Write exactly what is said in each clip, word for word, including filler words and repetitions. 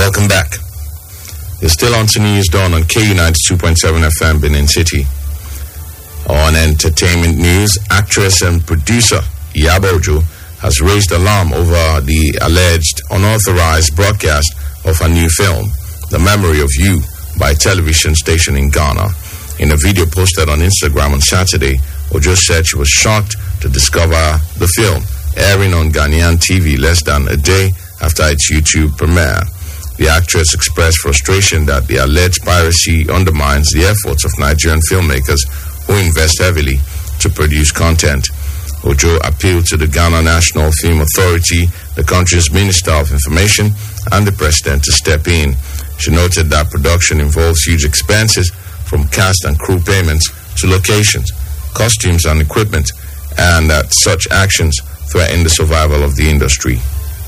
Welcome back. You're still on to News Dawn on K U ninety-two point seven F M, Benin City. On entertainment news, actress and producer Iyabo Ojo has raised alarm over the alleged unauthorized broadcast of her new film, The Memory of You, by a television station in Ghana. In a video posted on Instagram on Saturday, Ojo said she was shocked to discover the film airing on Ghanaian T V less than a day after its YouTube premiere. The actress expressed frustration that the alleged piracy undermines the efforts of Nigerian filmmakers who invest heavily to produce content. Ojo appealed to the Ghana National Film Authority, the country's Minister of Information, and the President to step in. She noted that production involves huge expenses, from cast and crew payments to locations, costumes and equipment, and that such actions threaten the survival of the industry.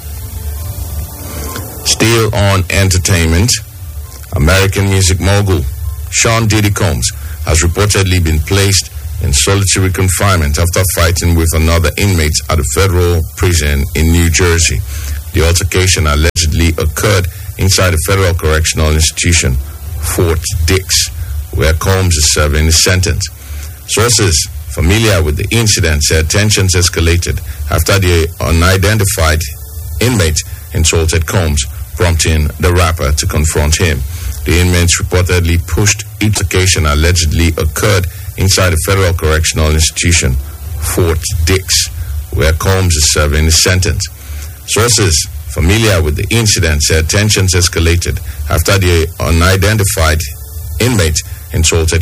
Still on entertainment, American music mogul Sean Diddy Combs has reportedly been placed in solitary confinement after fighting with another inmate at a federal prison in New Jersey. The altercation allegedly occurred inside a federal correctional institution, Fort Dix, where Combs is serving his sentence. Sources familiar with the incident said tensions escalated after the unidentified inmate insulted Combs, prompting the rapper to confront him. The inmates reportedly pushed altercation allegedly occurred inside a federal correctional institution, Fort Dix, where Combs is serving his sentence. Sources familiar with the incident said tensions escalated after the unidentified inmate insulted